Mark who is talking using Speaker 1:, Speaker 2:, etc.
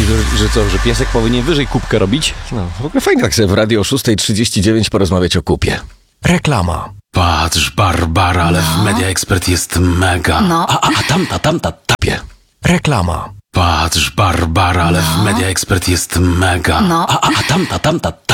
Speaker 1: że piesek powinien wyżej kubkę robić?
Speaker 2: No, w ogóle fajnie tak sobie w radio o 6:39 porozmawiać o kupie.
Speaker 3: Reklama.
Speaker 4: Patrz, Barbara, ale w Media Expert jest mega.
Speaker 5: No.
Speaker 4: A tamta tapie.
Speaker 3: Reklama.
Speaker 4: Patrz, Barbara, ale w Media Expert jest mega.
Speaker 5: No.
Speaker 4: A tamta tapie.